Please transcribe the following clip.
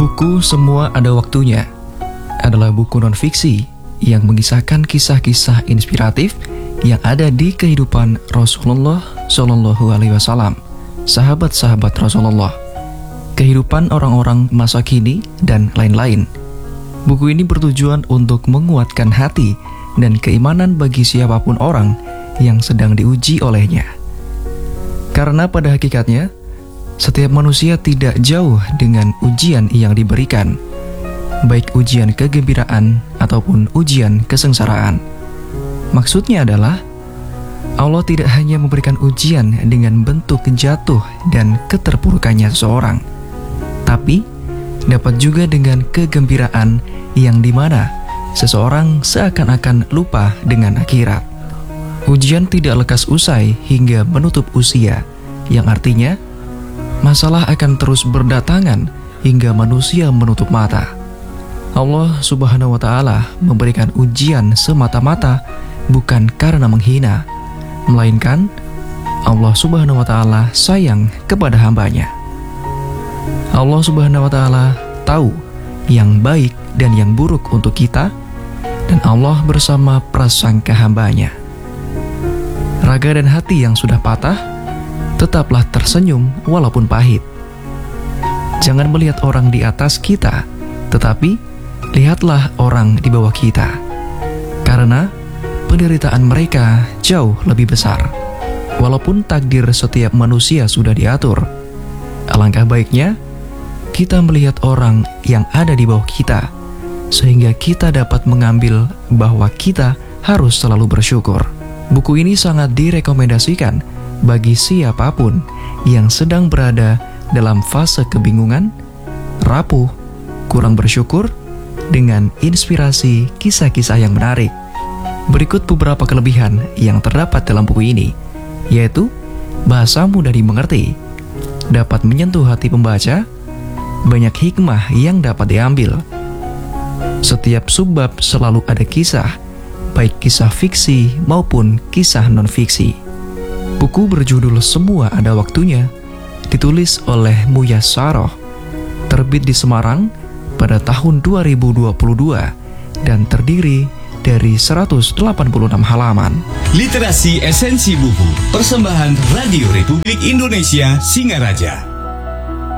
Buku Semua Ada Waktunya adalah buku non-fiksi yang mengisahkan kisah-kisah inspiratif yang ada di kehidupan Rasulullah Shallallahu Alaihi Wasallam, sahabat-sahabat Rasulullah, kehidupan orang-orang masa kini, dan lain-lain. Buku ini bertujuan untuk menguatkan hati dan keimanan bagi siapapun orang yang sedang diuji olehnya. Karena pada hakikatnya, setiap manusia tidak jauh dengan ujian yang diberikan, baik ujian kegembiraan ataupun ujian kesengsaraan. Maksudnya adalah, Allah tidak hanya memberikan ujian dengan bentuk jatuh dan keterpurukannya seseorang, tapi dapat juga dengan kegembiraan yang dimana seseorang seakan-akan lupa dengan akhirat. Ujian tidak lekas usai hingga menutup usia, yang artinya masalah akan terus berdatangan hingga manusia menutup mata. Allah Subhanahu wa Ta'ala memberikan ujian semata-mata bukan karena menghina, melainkan Allah Subhanahu wa Ta'ala sayang kepada hambanya. Allah Subhanahu wa Ta'ala tahu yang baik dan yang buruk untuk kita, dan Allah bersama prasangka hambanya. Raga dan hati yang sudah patah, tetaplah tersenyum walaupun pahit. Jangan melihat orang di atas kita, tetapi lihatlah orang di bawah kita, karena penderitaan mereka jauh lebih besar. Walaupun takdir setiap manusia sudah diatur, alangkah baiknya kita melihat orang yang ada di bawah kita, sehingga kita dapat mengambil bahwa kita harus selalu bersyukur. Buku ini sangat direkomendasikan bagi siapapun yang sedang berada dalam fase kebingungan, rapuh, kurang bersyukur, dengan inspirasi kisah-kisah yang menarik. Berikut beberapa kelebihan yang terdapat dalam buku ini, yaitu bahasa mudah dimengerti, dapat menyentuh hati pembaca, banyak hikmah yang dapat diambil. Setiap subbab selalu ada kisah, baik kisah fiksi maupun kisah non-fiksi. Buku berjudul Semua Ada Waktunya ditulis oleh Muyassarah, terbit di Semarang pada tahun 2022 dan terdiri dari 186 halaman. Literasi Esensi Buku, persembahan Radio Republik Indonesia Singaraja.